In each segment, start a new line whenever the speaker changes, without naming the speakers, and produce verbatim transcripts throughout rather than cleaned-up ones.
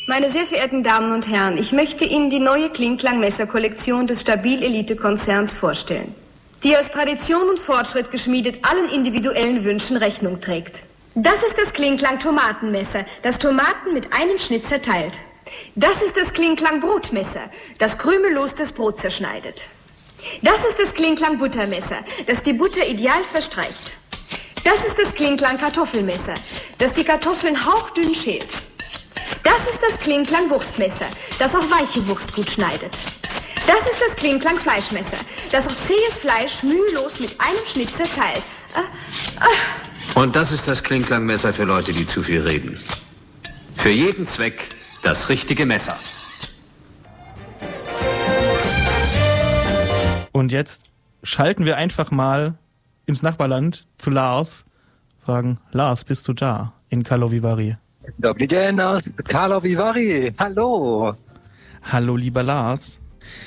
Meine sehr verehrten Damen und Herren, ich möchte Ihnen die neue Klingklang-Messer-Kollektion des Stabil-Elite-Konzerns vorstellen, die aus Tradition und Fortschritt geschmiedet allen individuellen Wünschen Rechnung trägt. Das ist das Klingklang-Tomatenmesser, das Tomaten mit einem Schnitt zerteilt. Das ist das Klingklang-Brotmesser, das krümellos das Brot zerschneidet. Das ist das Klingklang-Buttermesser, das die Butter ideal verstreicht. Das ist das Klingklang-Kartoffelmesser, das die Kartoffeln hauchdünn schält. Das ist das Klingklang-Wurstmesser, das auch weiche Wurst gut schneidet. Das ist das Klingklang-Fleischmesser, das auch zähes Fleisch mühelos mit einem Schnitt zerteilt. Äh, äh.
Und das ist das Klingklang-Messer für Leute, die zu viel reden. Für jeden Zweck das richtige Messer.
Und jetzt schalten wir einfach mal ins Nachbarland zu Lars. Fragen, Lars, bist du da in Karlovy Vary?
Dobry dzień aus Karlovy Vary. Hallo.
Hallo, lieber Lars.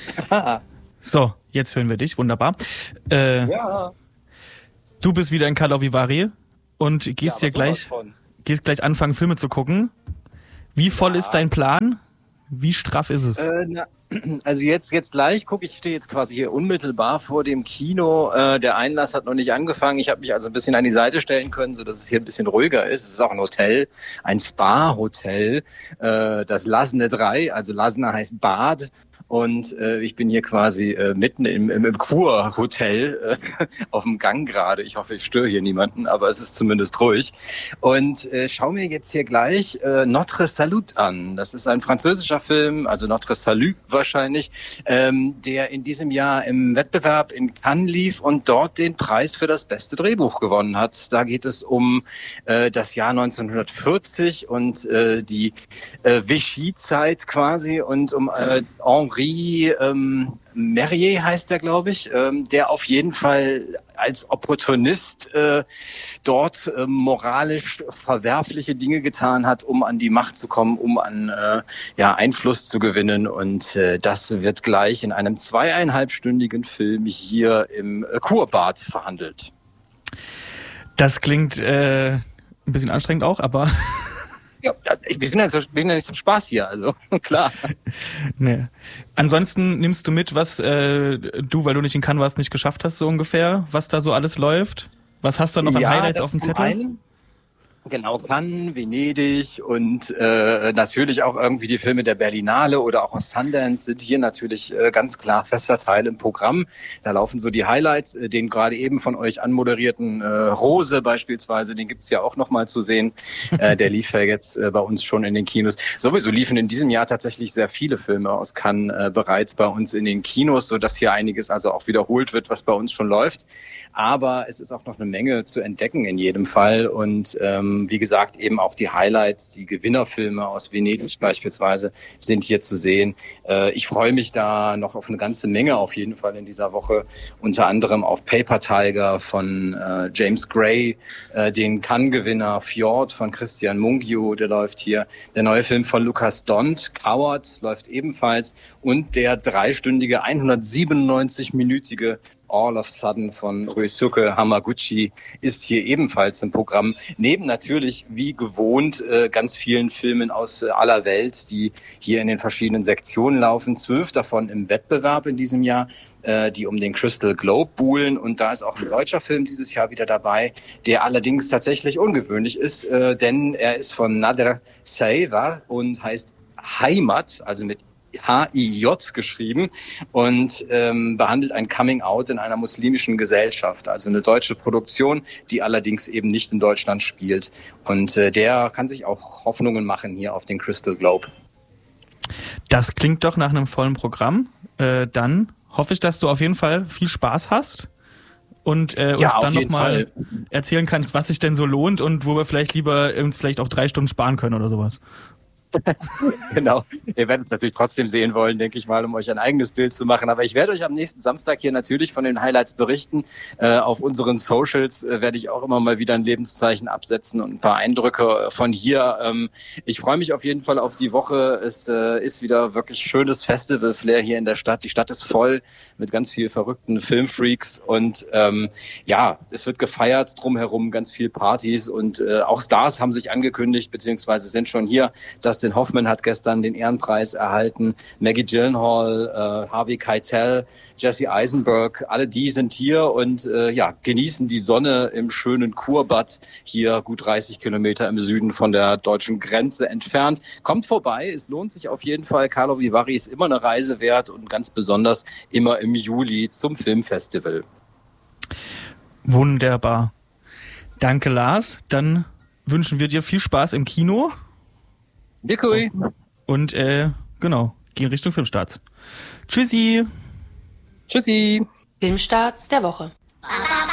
So, jetzt hören wir dich. Wunderbar. Äh,
ja.
Du bist wieder in Karlovy Vary und gehst ja, dir gleich, gehst gleich anfangen, Filme zu gucken. Wie voll ja. ist dein Plan? Wie straff ist es?
Äh, na, also jetzt jetzt gleich gucke ich, stehe jetzt quasi hier unmittelbar vor dem Kino. Äh, der Einlass hat noch nicht angefangen. Ich habe mich also ein bisschen an die Seite stellen können, so dass es hier ein bisschen ruhiger ist. Es ist auch ein Hotel, ein Spa-Hotel, äh, das Lasne drei, also Lasne heißt Bad. Und äh, ich bin hier quasi äh, mitten im, im, im Kur-Hotel äh, auf dem Gang gerade. Ich hoffe, ich störe hier niemanden, aber es ist zumindest ruhig. Und äh, schau mir jetzt hier gleich äh, Notre Salut an. Das ist ein französischer Film, also Notre Salut wahrscheinlich, ähm, der in diesem Jahr im Wettbewerb in Cannes lief und dort den Preis für das beste Drehbuch gewonnen hat. Da geht es um äh, das Jahr neunzehnhundertvierzig und äh, die äh, Vichy-Zeit quasi und um äh, Henri Ähm, Merrier heißt der, glaube ich, ähm, der auf jeden Fall als Opportunist äh, dort äh, moralisch verwerfliche Dinge getan hat, um an die Macht zu kommen, um an äh, ja, Einfluss zu gewinnen. Und äh, das wird gleich in einem zweieinhalbstündigen Film hier im äh, Kurbad verhandelt.
Das klingt äh, ein bisschen anstrengend auch, aber...
Ja, ich bin ja, bin ja nicht zum Spaß hier, also klar.
Nee. Ansonsten nimmst du mit, was äh, du, weil du nicht in Cannes warst, nicht geschafft hast, so ungefähr, was da so alles läuft? Was hast du noch an
ja,
Highlights auf dem Zettel?
Einen, genau, Cannes, Venedig und äh, natürlich auch irgendwie die Filme der Berlinale oder auch aus Sundance sind hier natürlich äh, ganz klar fester Teil im Programm. Da laufen so die Highlights, äh, den gerade eben von euch anmoderierten äh, Rose beispielsweise, den gibt's ja auch nochmal zu sehen. Äh, der lief ja jetzt äh, bei uns schon in den Kinos. Sowieso liefen in diesem Jahr tatsächlich sehr viele Filme aus Cannes äh, bereits bei uns in den Kinos, sodass hier einiges also auch wiederholt wird, was bei uns schon läuft. Aber es ist auch noch eine Menge zu entdecken in jedem Fall und ähm, wie gesagt, eben auch die Highlights, die Gewinnerfilme aus Venedig beispielsweise sind hier zu sehen. Äh, ich freue mich da noch auf eine ganze Menge auf jeden Fall in dieser Woche. Unter anderem auf Paper Tiger von äh, James Gray, äh, den Cannes-Gewinner Fjord von Christian Mungiu, der läuft hier. Der neue Film von Lukas Dont, Coward, läuft ebenfalls. Und der dreistündige, hundertsiebenundneunzig-minütige All of Sudden von Ryusuke Hamaguchi ist hier ebenfalls im Programm. Neben natürlich, wie gewohnt, ganz vielen Filmen aus aller Welt, die hier in den verschiedenen Sektionen laufen. Zwölf davon im Wettbewerb in diesem Jahr, die um den Crystal Globe buhlen. Und da ist auch ein deutscher Film dieses Jahr wieder dabei, der allerdings tatsächlich ungewöhnlich ist, denn er ist von Nader Saeva und heißt Heimat, also mit H I J geschrieben und ähm, behandelt ein Coming-out in einer muslimischen Gesellschaft. Also eine deutsche Produktion, die allerdings eben nicht in Deutschland spielt. Und äh, der kann sich auch Hoffnungen machen hier auf den Crystal Globe.
Das klingt doch nach einem vollen Programm. Äh, dann hoffe ich, dass du auf jeden Fall viel Spaß hast und äh, uns
ja,
dann nochmal erzählen kannst, was sich denn so lohnt und wo wir vielleicht lieber uns vielleicht auch drei Stunden sparen können oder sowas.
Genau. Ihr werdet es natürlich trotzdem sehen wollen, denke ich mal, um euch ein eigenes Bild zu machen. Aber ich werde euch am nächsten Samstag hier natürlich von den Highlights berichten. Äh, auf unseren Socials äh, werde ich auch immer mal wieder ein Lebenszeichen absetzen und ein paar Eindrücke von hier. Ähm, ich freue mich auf jeden Fall auf die Woche. Es äh, ist wieder wirklich schönes Festival-Flair hier in der Stadt. Die Stadt ist voll mit ganz vielen verrückten Filmfreaks und ähm, ja, es wird gefeiert drumherum, ganz viel Partys und äh, auch Stars haben sich angekündigt, beziehungsweise sind schon hier. Das Dustin Hoffman hat gestern den Ehrenpreis erhalten, Maggie Gyllenhaal, äh, Harvey Keitel, Jesse Eisenberg, alle die sind hier und äh, ja, genießen die Sonne im schönen Kurbad hier gut dreißig Kilometer im Süden von der deutschen Grenze entfernt. Kommt vorbei, es lohnt sich auf jeden Fall. Karlovy Vary ist immer eine Reise wert und ganz besonders immer im Juli zum Filmfestival.
Wunderbar. Danke, Lars. Dann wünschen wir dir viel Spaß im Kino.
Wirklich.
Und äh, genau, gehen Richtung Filmstarts. Tschüssi.
Tschüssi.
Filmstarts der Woche.